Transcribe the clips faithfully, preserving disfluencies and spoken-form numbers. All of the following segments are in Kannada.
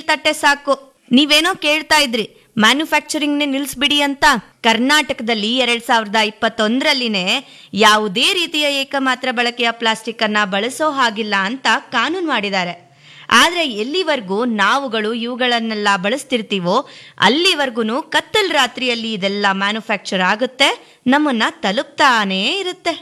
ತಟ್ಟೆ ಸಾಕು. ನೀವೇನೋ ಕೇಳ್ತಾ ಇದ್ರಿ ಮ್ಯಾನುಫ್ಯಾಕ್ಚರಿಂಗ್ನೇ ನಿಲ್ಲಿಸ್ಬಿಡಿ ಅಂತ. ಕರ್ನಾಟಕದಲ್ಲಿ ಎರಡ್ ಸಾವಿರದ ಇಪ್ಪತ್ತೊಂದರಲ್ಲಿನೇ ಯಾವುದೇ ರೀತಿಯ ಏಕಮಾತ್ರ ಬಳಕೆಯ ಪ್ಲಾಸ್ಟಿಕ್ ಅನ್ನ ಬಳಸೋ ಹಾಗಿಲ್ಲ ಅಂತ ಕಾನೂನು ಮಾಡಿದ್ದಾರೆ. ಆದ್ರೆ ಎಲ್ಲಿವರೆಗೂ ನಾವುಗಳು ಇವುಗಳನ್ನೆಲ್ಲ ಬಳಸ್ತಿರ್ತೀವೋ ಅಲ್ಲಿವರೆಗೂ ಕತ್ತಲ್ ರಾತ್ರಿಯಲ್ಲಿ ಇದೆಲ್ಲ ಮ್ಯಾನುಫ್ಯಾಕ್ಚರ್ ಆಗುತ್ತೆ, ನಮ್ಮನ್ನ ತಲುಪ್ತಾನೇ ಇರುತ್ತೆ.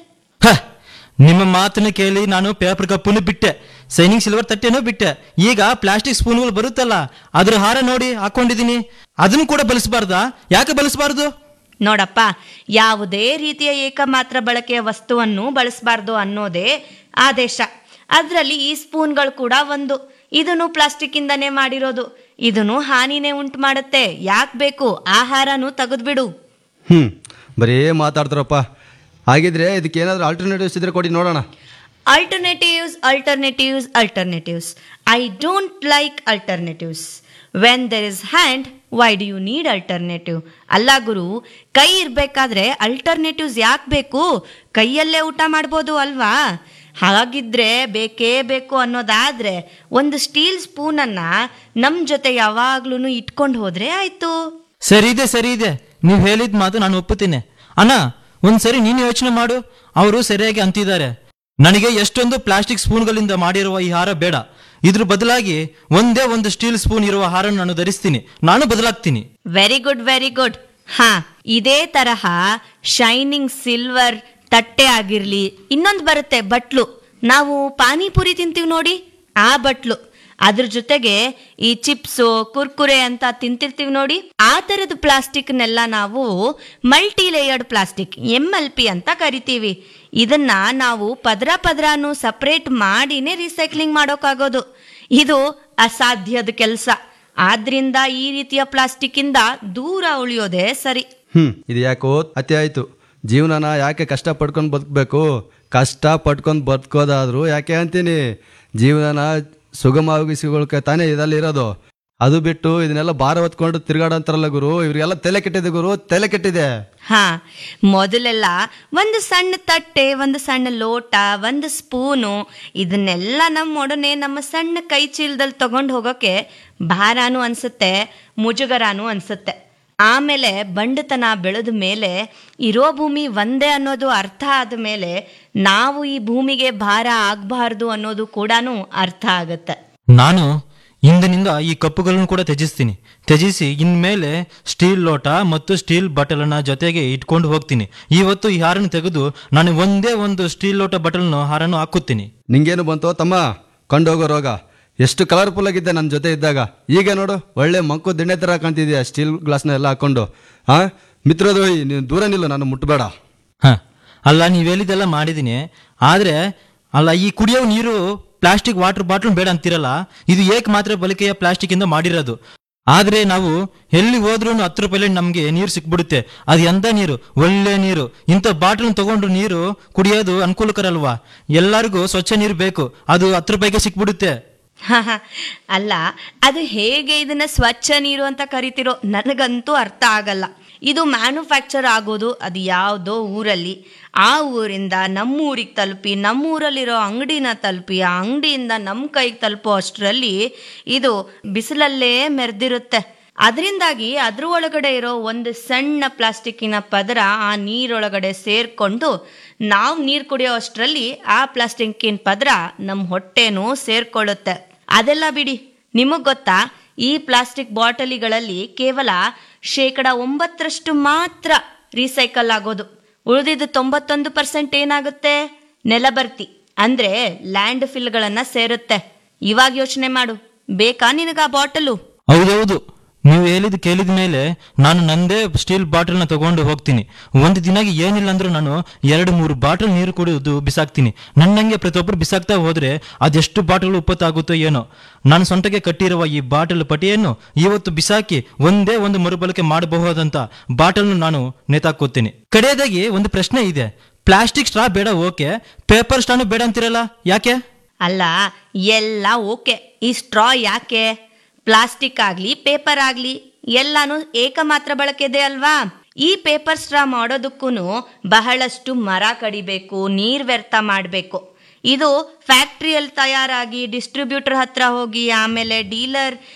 ನಿಮ್ಮ ಮಾತನ್ನ ಕೇಳಿ ನಾನು ಪೇಪರ್ ಕಪ್ಪನ್ನು ಬಿಟ್ಟೆ, ಸೈನಿಂಗ್ ಸಿಲ್ವರ್ ತಟ್ಟೆನೂ ಬಿಟ್ಟೆ. ಈಗ ಪ್ಲಾಸ್ಟಿಕ್ ಸ್ಪೂನ್ಗಳು ಬರುತ್ತಲ್ಲ ಅದ್ರ ಹಾರ ನೋಡಿ ಹಾಕೊಂಡಿದೀನಿ. ಅದನ್ನು ಕೂಡ ಬಳಸಬಾರ್ದಾ? ಯಾಕೆ ಬಳಸಬಾರ್ದು? ನೋಡಪ್ಪ, ಯಾವುದೇ ರೀತಿಯ ಏಕಮಾತ್ರ ಬಳಕೆಯ ವಸ್ತುವನ್ನು ಬಳಸಬಾರ್ದು ಅನ್ನೋದೇ ಆದೇಶ. ಅದರಲ್ಲಿ ಈ ಸ್ಪೂನ್ಗಳು ಕೂಡ ಒಂದು. ಇದನ್ನು ಪ್ಲಾಸ್ಟಿಕ್ ಇಂದಾನೇ ಮಾಡಿರೋದು. ಇದನ್ನು ಹಾನಿನೇ ಉಂಟು ಮಾಡುತ್ತೆ. ಯಾಕೆ ಬೇಕು? ಆಹಾರನು ತೆಗೆದ್ಬಿಡು. ಹ್ಮ್ ಬರೀ ಮಾತಾಡ್ತಾರಪ್ಪ. ಹಾಗಿದ್ರೆ ಇದಕ್ಕೆ ಏನಾದರೂ ಆಲ್ಟರ್ನೇಟಿವ್ಸ್ ಇದ್ರೆ ಕೊಡಿ ನೋಡೋಣ. Alternatives, alternatives, alternatives. I don't like alternatives. When there is hand, why do you need alternative? ಅಲ್ಲ ಗುರು, ಕೈ ಇರಬೇಕಾದ್ರೆ ಅಲ್ಟರ್ನೇಟಿವ್ಸ್ ಯಾಕೆ ಬೇಕು? ಕೈಯಲ್ಲೇ ಊಟ ಮಾಡ್ಬೋದು ಅಲ್ವಾ? ಹಾಗಿದ್ರೆ ಬೇಕೇ ಬೇಕು ಅನ್ನೋದಾದ್ರೆ ಒಂದು ಸ್ಟೀಲ್ ಸ್ಪೂನನ್ನ ನಮ್ಮ ಜೊತೆ ಯಾವಾಗ್ಲೂ ಇಟ್ಕೊಂಡು ಹೋದ್ರೆ ಆಯ್ತು. ಸರಿ ಇದೆ ಸರಿ ಇದೆ, ನೀವು ಹೇಳಿದ ಮಾತು ನಾನು ಒಪ್ಪುತ್ತೇನೆ. ಅಣ್ಣ, ಒಂದ್ಸರಿ ನೀನು ಯೋಚನೆ ಮಾಡು. ಅವರು ಸರಿಯಾಗಿ ಅಂತಿದ್ದಾರೆ. ನನಗೆ ಎಷ್ಟೊಂದು ಪ್ಲಾಸ್ಟಿಕ್ ಸ್ಪೂನ್ಗಳಿಂದ ಮಾಡಿರುವ ಈ ಹಾರ ಬೇಡ. ಇದ್ರ ಬದಲಾಗಿ ಒಂದೇ ಒಂದು ಸ್ಟೀಲ್ ಸ್ಪೂನ್ ಇರುವ ಹಾರ ನಾನು ಧರಿಸ್ತೀನಿ. ನಾನು ಬದಲಾಗ್ತೀನಿ. Very good very good. ಹಾ, ಇದೇ ತರಹ ಶೈನಿಂಗ್ ಸಿಲ್ವರ್ ತಟ್ಟೆ ಆಗಿರ್ಲಿ, ಇನ್ನೊಂದು ಬರುತ್ತೆ ಬಟ್ಲು. ನಾವು ಪಾನಿಪುರಿ ತಿಂತೀವಿ ನೋಡಿ, ಆ ಬಟ್ಲು. ಅದ್ರ ಜೊತೆಗೆ ಈ ಚಿಪ್ಸು ಕುರ್ಕುರೆ ಅಂತ ತಿಂತಿರ್ತೀವಿ ನೋಡಿ, ಆ ತರದ ಪ್ಲಾಸ್ಟಿಕ್ನೆಲ್ಲ ನಾವು multi layered plastic M L P ಅಂತ ಕರಿತೀವಿ. ಇದನ್ನ ನಾವು ಪದ್ರ ಪದ್ರಾನು ಸಪರೇಟ್ ಮಾಡಿನೇ ರೀಸೈಕ್ಲಿಂಗ್ ಮಾಡೋಕ್ಕಾಗೋದು. ಇದು ಅಸಾಧ್ಯದ ಕೆಲಸ. ಆದ್ರಿಂದ ಈ ರೀತಿಯ ಪ್ಲಾಸ್ಟಿಕ್ ಇಂದ ದೂರ ಉಳಿಯೋದೇ ಸರಿ. ಹ್ಮ್ ಇದು ಯಾಕೋ ಅತಿ ಆಯ್ತು. ಜೀವನನ ಯಾಕೆ ಕಷ್ಟ ಪಡ್ಕೊಂಡು ಬದುಕಬೇಕು? ಕಷ್ಟ ಪಡ್ಕೊಂಡು ಬದುಕೋದಾದ್ರು ಯಾಕೆ ಅಂತೀನಿ. ಜೀವನನ ಸುಗಮವಾಗಿಸಿಕೊಳ್ಳಕ್ಕೆ ತಾನೇ ಇದರಲ್ಲಿ ಇರೋದು. ಅದು ಬಿಟ್ಟು ಇದನ್ನೆಲ್ಲ ಭಾರ ಹೊತ್ಕೊಂಡು ತಿರ್ಗಾಡಂತಾರಲ್ಲ ಗುರು, ಇವ್ರಿಗೆಲ್ಲ ತಲೆ ಕೆಟ್ಟಿದೆ ಗುರು, ತಲೆ ಕೆಟ್ಟಿದೆ. ಹಾ, ಮೊದಲೆಲ್ಲ ಒಂದು ಸಣ್ಣ ತಟ್ಟೆ, ಒಂದು ಸಣ್ಣ ಲೋಟ, ಒಂದು ಸ್ಪೂನು, ಇದನ್ನೆಲ್ಲ ನಮ್ಮೊಡನೆ ನಮ್ಮ ಸಣ್ಣ ಕೈ ಚೀಲದಲ್ಲಿ ತಗೊಂಡು ಹೋಗೋಕೆ ಭಾರಾನು ಅನ್ಸುತ್ತೆ, ಮುಜುಗರಾನು ಅನ್ಸುತ್ತೆ. ಆಮೇಲೆ ಬಂಡತನ ಬೆಳೆದ ಮೇಲೆ ಇರೋ ಭೂಮಿ ಒಂದೇ ಅನ್ನೋದು ಅರ್ಥ ಆದ ಮೇಲೆ ನಾವು ಈ ಭೂಮಿಗೆ ಭಾರ ಆಗಬಾರ್ದು ಅನ್ನೋದು ಕೂಡ ಅರ್ಥ ಆಗತ್ತೆ. ನಾನು ಇಂದಿನಿಂದ ಈ ಕಪ್ಪುಗಳನ್ನು ಕೂಡ ತ್ಯಜಿಸ್ತೀನಿ. ತ್ಯಜಿಸಿ ಇನ್ಮೇಲೆ ಸ್ಟೀಲ್ ಲೋಟ ಮತ್ತು ಸ್ಟೀಲ್ ಬಟಲ್ನ ಜೊತೆಗೆ ಇಟ್ಕೊಂಡು ಹೋಗ್ತೀನಿ. ಇವತ್ತು ಈ ಹಾರನ್ನು ತೆಗೆದು ನಾನು ಒಂದೇ ಒಂದು ಸ್ಟೀಲ್ ಲೋಟ ಬಟಲ್ನ ಹಾರನ್ನು ಹಾಕುತ್ತೀನಿ. ನಿಂಗೇನು ಬಂತು ತಮ್ಮ ಕೊಂಡೋಗೋ ರೋಗ? ಎಷ್ಟು ಕಲರ್ಫುಲ್ ಆಗಿದ್ದೆ ನನ್ನ ಜೊತೆ ಇದ್ದಾಗ. ಈಗ ನೋಡು, ಒಳ್ಳೆ ಮಂಕು ದಿಣ್ಣೆ ಥರ ಕಾಣ್ತಿದ್ಯಾ ಸ್ಟೀಲ್ ಗ್ಲಾಸ್ನ ಎಲ್ಲ ಹಾಕೊಂಡು. ಹಾ ಮಿತ್ರದ್ರೋಹಿ, ನೀನು ದೂರ ನಿಲ್ಲು, ನಾನು ಮುಟ್ಟಬೇಡ. ಹಾ ಅಲ್ಲ, ನೀವು ಹೇಳಿದೆಲ್ಲ ಮಾಡಿದ್ದೀನಿ. ಆದರೆ ಅಲ್ಲ, ಈ ಕುಡಿಯೋ ನೀರು ಪ್ಲಾಸ್ಟಿಕ್ ವಾಟರ್ ಬಾಟ್ಲ್ ಬೇಡ ಅಂತಿರಲ್ಲ, ಇದು ಏಕ ಮಾತ್ರ ಬಳಕೆಯ ಪ್ಲಾಸ್ಟಿಕ್ ಇಂದ ಮಾಡಿರೋದು. ಆದ್ರೆ ನಾವು ಎಲ್ಲಿ ಹೋದ್ರೂ ಹತ್ತು ರೂಪಾಯಿ ನಮ್ಗೆ ನೀರು ಸಿಕ್ಬಿಡುತ್ತೆ. ಅದು ಎಂತ ನೀರು? ಒಳ್ಳೆ ನೀರು. ಇಂಥ ಬಾಟ್ಲ್ ತಗೊಂಡು ನೀರು ಕುಡಿಯೋದು ಅನುಕೂಲಕರ ಅಲ್ವಾ? ಎಲ್ಲರಿಗೂ ಸ್ವಚ್ಛ ನೀರು ಬೇಕು, ಅದು ಹತ್ತು ರೂಪಾಯಿಗೆ ಸಿಕ್ಬಿಡುತ್ತೆ. ಅಲ್ಲ, ಅದು ಹೇಗೆ ಇದನ್ನ ಸ್ವಚ್ಛ ನೀರು ಅಂತ ಕರಿತಿರೋ ನನಗಂತೂ ಅರ್ಥ ಆಗಲ್ಲ. ಇದು ಮ್ಯಾನುಫ್ಯಾಕ್ಚರ್ ಆಗೋದು ಅದು ಯಾವುದೋ ಊರಲ್ಲಿ, ಆ ಊರಿಂದ ನಮ್ಮೂರಿಗೆ ತಲುಪಿ, ನಮ್ಮೂರಲ್ಲಿರೋ ಅಂಗಡಿನ ತಲುಪಿ, ಆ ಅಂಗಡಿಯಿಂದ ನಮ್ಮ ಕೈಗೆ ತಲುಪೋ ಅಷ್ಟರಲ್ಲಿ ಇದು ಬಿಸಿಲಲ್ಲೇ ಮೆರೆದಿರುತ್ತೆ. ಅದರಿಂದಾಗಿ ಅದ್ರ ಒಳಗಡೆ ಇರೋ ಒಂದು ಸಣ್ಣ ಪ್ಲಾಸ್ಟಿಕ್ಕಿನ ಪದರ ಆ ನೀರೊಳಗಡೆ ಸೇರ್ಕೊಂಡು ನಾವು ನೀರು ಕುಡಿಯೋ ಅಷ್ಟರಲ್ಲಿ ಆ ಪ್ಲಾಸ್ಟಿಕ್ಕಿನ ಪದರ ನಮ್ಮ ಹೊಟ್ಟೆನೂ ಸೇರ್ಕೊಳ್ಳುತ್ತೆ. ಅದೆಲ್ಲ ಬಿಡಿ, ನಿಮಗ್ ಗೊತ್ತಾ, ಈ ಪ್ಲಾಸ್ಟಿಕ್ ಬಾಟಲಿಗಳಲ್ಲಿ ಕೇವಲ ಶೇಕಡ ಒಂಬತ್ತರಷ್ಟು ಮಾತ್ರ ರೀಸೈಕಲ್ ಆಗೋದು. ಉಳಿದಿದ್ದು ತೊಂಬತ್ತೊಂದು ಪರ್ಸೆಂಟ್ ಏನಾಗುತ್ತೆ? ನೆಲಬರ್ತಿ ಅಂದ್ರೆ ಲ್ಯಾಂಡ್ ಫಿಲ್ಗಳನ್ನ ಸೇರುತ್ತೆ. ಇವಾಗ ಯೋಚನೆ ಮಾಡು, ಬೇಕಾ ನಿನಗ ಆ ಬಾಟಲು? ಹೌದೌದು, ನೀವು ಹೇಳಿದ್ ಕೇಳಿದ ಮೇಲೆ ನಾನು ನಂದೇ ಸ್ಟೀಲ್ ಬಾಟಲ್ನ ತಗೊಂಡು ಹೋಗ್ತೀನಿ. ಒಂದು ದಿನಾಗಿ ಏನಿಲ್ಲ ಅಂದ್ರೂ ನಾನು ಎರಡು ಮೂರು ಬಾಟಲ್ ನೀರು ಕುಡಿಯೋದು ಬಿಸಾಕ್ತೀನಿ. ನನ್ನಂಗೆ ಪ್ರತಿಯೊಬ್ಬರು ಬಿಸಾಕ್ತಾ ಹೋದ್ರೆ ಅದೆಷ್ಟು ಬಾಟಲ್ ಉಪ್ಪತ್ತಾಗುತ್ತೋ ಏನೋ. ನಾನು ಸೊಂಟಕ್ಕೆ ಕಟ್ಟಿರುವ ಈ ಬಾಟಲ್ ಪಟಿಯನ್ನು ಇವತ್ತು ಬಿಸಾಕಿ ಒಂದೇ ಒಂದು ಮರುಬಳಕೆ ಮಾಡಬಹುದಂತ ಬಾಟಲ್ನು ನಾನು ನೇತಾಕೋತೀನಿ. ಕಡೆಯದಾಗಿ ಒಂದು ಪ್ರಶ್ನೆ ಇದೆ. ಪ್ಲಾಸ್ಟಿಕ್ ಸ್ಟ್ರಾ ಬೇಡ, ಓಕೆ, ಪೇಪರ್ ಸ್ಟ್ರಾನು ಬೇಡ ಅಂತಿರಲ್ಲ, ಯಾಕೆ? ಅಲ್ಲ, ಎಲ್ಲ ಓಕೆ, ಈ ಸ್ಟ್ರಾ ಯಾಕೆ? ಪ್ಲಾಸ್ಟಿಕ್ ಆಗ್ಲಿ ಪೇಪರ್ ಆಗ್ಲಿ ಎಲ್ಲಾನು ಏಕಮಾತ್ರ ಬಳಕೆದೆ ಅಲ್ವಾ? ಈ ಪೇಪರ್ ಸ್ಟ್ರಾ ಮಾಡೋದಕ್ಕೂ ಬಹಳಷ್ಟು ಮರ ಕಡಿಬೇಕು, ನೀರ್ ವ್ಯರ್ಥ ಮಾಡಬೇಕು. ಇದು ಫ್ಯಾಕ್ಟ್ರಿಯಲ್ಲಿ ತಯಾರಾಗಿ ಡಿಸ್ಟ್ರಿಬ್ಯೂಟರ್ ಹತ್ರ ಹೋಗಿ ಆಮೇಲೆ ಡೀಲರ್